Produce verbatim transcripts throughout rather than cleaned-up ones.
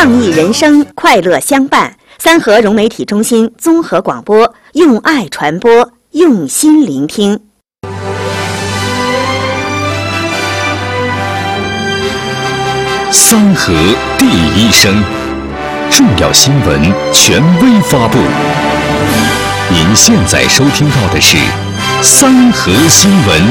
倡议人生，快乐相伴。三河融媒体中心综合广播，用爱传播，用心聆听。 三河第一声，重要新闻权威发布。您现在收听到的是三河新闻。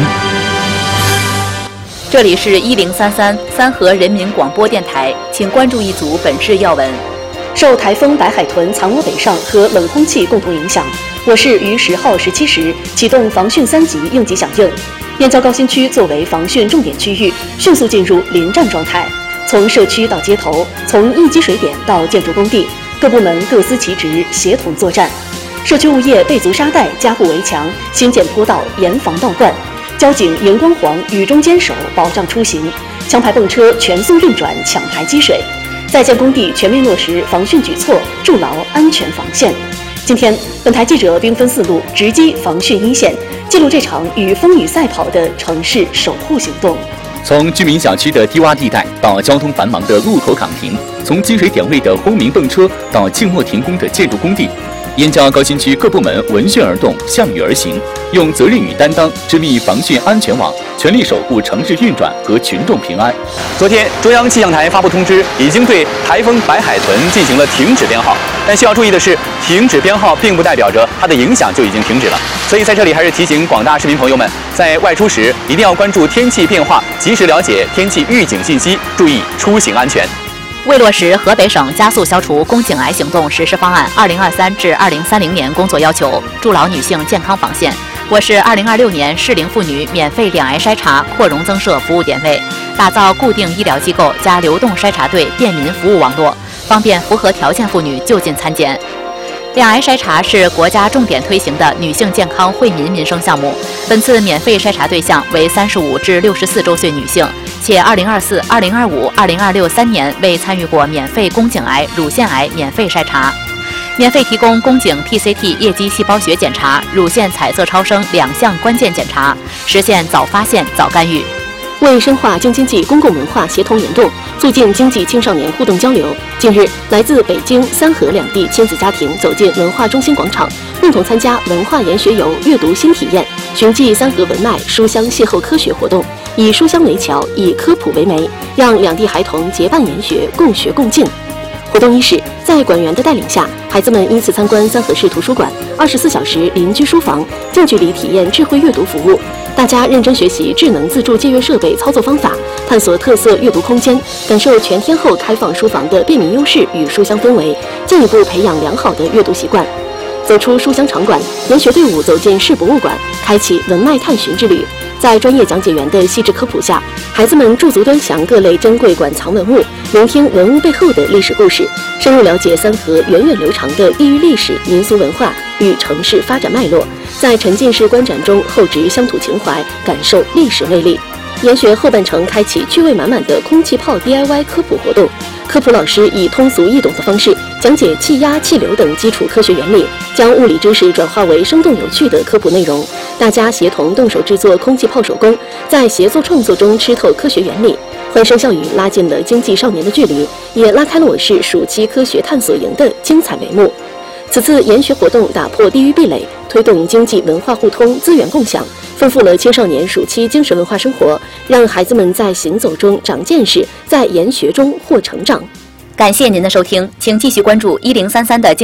这里是一零三三三河人民广播电台，请关注一组本市要闻。 受台风白海豚藏窝北上和冷空气共同影响，我市于十号十七时启动防汛三级应急响应。燕郊高新区作为防汛重点区域，迅速进入临战状态。从社区到街头，从应急水点到建筑工地，各部门各司其职，协同作战。社区物业备足沙袋，加固围墙，新建坡道，严防倒灌。交警荧光黄，雨中坚守，保障出行。枪排泵车全速运转，抢排积水。在建工地全面落实防汛举措，筑牢安全防线。今天，本台记者兵分四路，直击防汛一线，记录这场与风雨赛跑的城市守护行动。 从居民小区的低洼地带到交通繁忙的路口岗亭，从积水点位的轰鸣泵车到静默停工的建筑工地，燕郊高新区各部门闻讯而动，向雨而行，用责任与担当织密防汛安全网，全力守护城市运转和群众平安。 昨天，中央气象台发布通知，已经对台风白海豚进行了停止编号。但需要注意的是，停止编号并不代表着它的影响就已经停止了。所以在这里还是提醒广大市民朋友们，在外出时一定要关注天气变化，及时了解天气预警信息，注意出行安全。 为落实河北省加速消除宫颈癌行动实施方案二零二三至二零三零年工作要求，筑牢女性健康防线，我市二零二六年适龄妇女免费两癌筛查扩容增设服务点位，打造固定医疗机构加流动筛查队便民服务网络，方便符合条件妇女就近参检。两癌筛查是国家重点推行的女性健康惠民民生项目，本次免费筛查对象为三十五至六十四周岁女性，且二零二四、二零二五、二零二六三年未参与过免费宫颈癌、乳腺癌免费筛查，免费提供宫颈 P C T 液基细胞学检查、乳腺彩色超声两项关键检查，实现早发现、早干预。 为深化京津冀公共文化协同联动，促进经济青少年互动交流，近日，来自北京、三河两地亲子家庭走进文化中心广场，共同参加文化研学游阅读新体验，寻迹三河文脉书香邂逅科学活动，以书香为桥，以科普为媒，让两地孩童结伴研学，共学共进。活动伊始，在馆员的带领下，孩子们依次参观三河市图书馆，二十四小时邻居书房，近距离体验智慧阅读服务。大家认真学习智能自助借阅设备操作方法，探索特色阅读空间，感受全天候开放书房的便民优势与书香氛围，进一步培养良好的阅读习惯。走出书香场馆，研学队伍走进市博物馆，开启文脉探寻之旅。在专业讲解员的细致科普下，孩子们驻足端详各类珍贵馆藏文物，聆听文物背后的历史故事，深入了解三河源远流长的地域历史、民俗文化与城市发展脉络，在沉浸式观展中厚植乡土情怀，感受历史魅力。研学后半程开启趣味满满的空气炮 D I Y 科普活动，科普老师以通俗易懂的方式讲解气压、气流等基础科学原理，将物理知识转化为生动有趣的科普内容。大家协同动手制作空气炮手工，在协作创作中吃透科学原理，欢声笑语拉近了经济少年的距离，也拉开了我市暑期科学探索营的精彩帷幕。此次研学活动打破地域壁垒，推动经济文化互通、资源共享，丰富了青少年暑期精神文化生活，让孩子们在行走中长见识，在研学中获成长。 感谢您的收听，请继续关注一零三三的